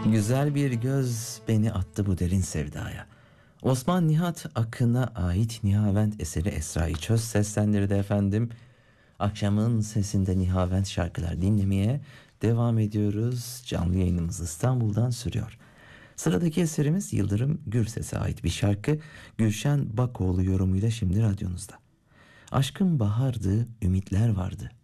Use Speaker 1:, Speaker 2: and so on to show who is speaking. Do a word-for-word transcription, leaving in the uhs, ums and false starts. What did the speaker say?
Speaker 1: Güzel bir göz beni attı bu derin sevdaya. Osman Nihat Akın'a ait Nihavent eseri Esra'yı Çöz seslendirdi efendim. Akşamın sesinde Nihavent şarkılar dinlemeye devam ediyoruz. Canlı yayınımız İstanbul'dan sürüyor. Sıradaki eserimiz Yıldırım Gürses'e ait bir şarkı. Gülşen Bakoğlu yorumuyla şimdi radyonuzda. Aşkın bahardı, ümitler vardı.